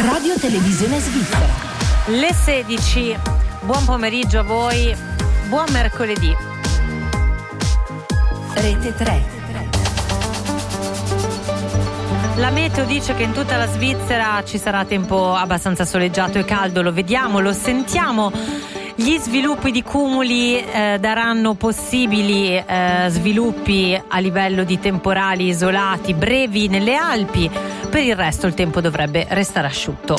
Radio Televisione Svizzera. Le 16. Buon pomeriggio a voi. Buon mercoledì. Rete 3. La meteo dice che in tutta la Svizzera ci sarà tempo abbastanza soleggiato e caldo, lo vediamo, lo sentiamo. Gli sviluppi di cumuli daranno possibili sviluppi a livello di temporali isolati brevi nelle Alpi. Per il resto il tempo dovrebbe restare asciutto.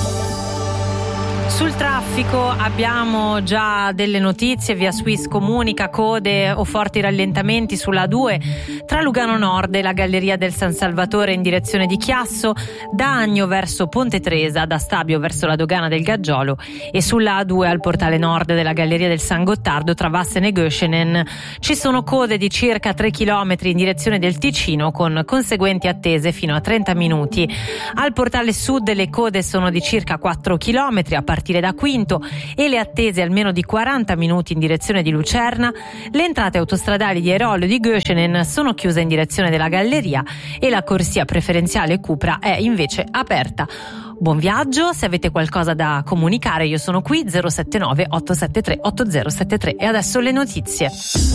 Sul traffico abbiamo già delle notizie. Via Swiss comunica code o forti rallentamenti sulla A2 tra Lugano Nord e la Galleria del San Salvatore in direzione di Chiasso, da Agno verso Ponte Tresa, da Stabio verso la dogana del Gaggiolo, e sulla A2 al portale nord della Galleria del San Gottardo tra Vassen e Göschenen ci sono code di circa 3 km in direzione del Ticino, con conseguenti attese fino a 30 minuti. Al portale sud le code sono di circa 4 km a partire da Quinto e le attese almeno di 40 minuti in direzione di Lucerna. Le entrate autostradali di Airolo e di Göschenen sono chiuse in direzione della Galleria e la corsia preferenziale Cupra è invece aperta. Buon viaggio, se avete qualcosa da comunicare io sono qui, 079 873 8073. E adesso le notizie.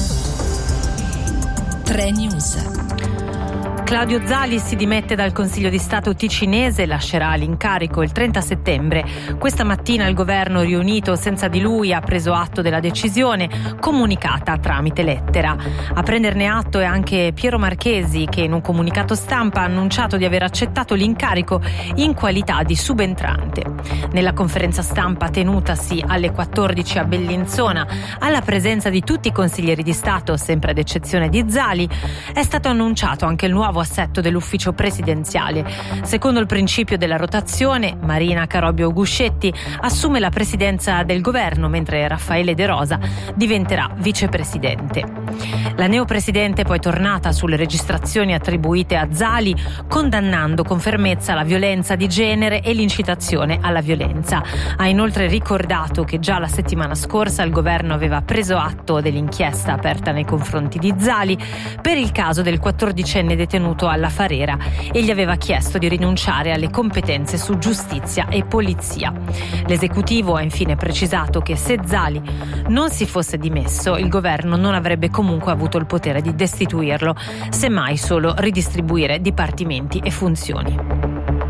3 News. Claudio Zali si dimette dal Consiglio di Stato ticinese e lascerà l'incarico il 30 settembre. Questa mattina il governo riunito senza di lui ha preso atto della decisione, comunicata tramite lettera. A prenderne atto è anche Piero Marchesi, che in un comunicato stampa ha annunciato di aver accettato l'incarico in qualità di subentrante. Nella conferenza stampa tenutasi alle 14 a Bellinzona, alla presenza di tutti i consiglieri di Stato, sempre ad eccezione di Zali, è stato annunciato anche il nuovo assetto dell'ufficio presidenziale. Secondo il principio della rotazione, Marina Carobio Guscetti assume la presidenza del governo, mentre Raffaele De Rosa diventerà vicepresidente. La neopresidente è poi tornata sulle registrazioni attribuite a Zali, condannando con fermezza la violenza di genere e l'incitazione alla violenza. Ha inoltre ricordato che già la settimana scorsa il governo aveva preso atto dell'inchiesta aperta nei confronti di Zali per il caso del 14enne detenuto alla Farera e gli aveva chiesto di rinunciare alle competenze su giustizia e polizia. L'esecutivo ha infine precisato che se Zali non si fosse dimesso, il governo non avrebbe comunque avuto il potere di destituirlo, semmai solo ridistribuire dipartimenti e funzioni.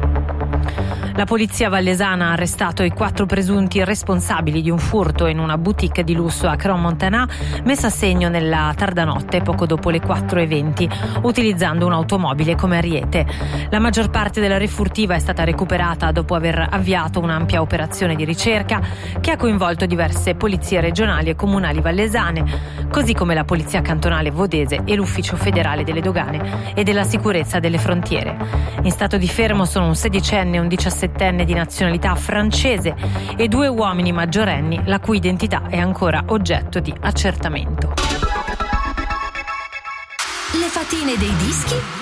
La polizia vallesana ha arrestato i 4 presunti responsabili di un furto in una boutique di lusso a Crans-Montana messa a segno nella tarda notte, poco dopo le 4:20, utilizzando un'automobile come ariete. La maggior parte della refurtiva è stata recuperata dopo aver avviato un'ampia operazione di ricerca che ha coinvolto diverse polizie regionali e comunali vallesane, così come la polizia cantonale vodese e l'ufficio federale delle dogane e della sicurezza delle frontiere. In stato di fermo sono un 16enne e un 17enne di nazionalità francese e 2 uomini maggiorenni la cui identità è ancora oggetto di accertamento. Le fatine dei dischi